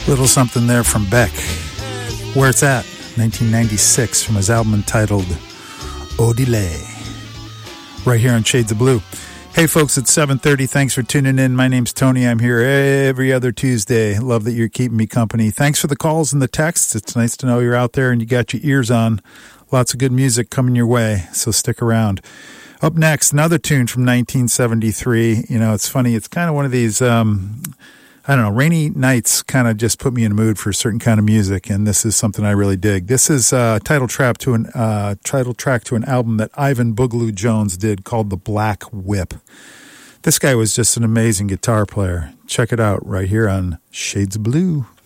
Little something there from Beck. Where It's At, 1996, from his album entitled Odile. Right here on Shades of Blue. Hey folks, it's 7:30. Thanks for tuning in. My name's Tony. I'm here every other Tuesday. Love that you're keeping me company. Thanks for the calls and the texts. It's nice to know you're out there and you got your ears on. Lots of good music coming your way, so stick around. Up next, another tune from 1973. You know, it's funny. It's kind of one of these, I don't know, rainy nights kind of just put me in a mood for a certain kind of music, and this is something I really dig. This is title track to an album that Ivan Boogaloo Jones did called The Black Whip. This guy was just an amazing guitar player. Check it out right here on Shades of Blue.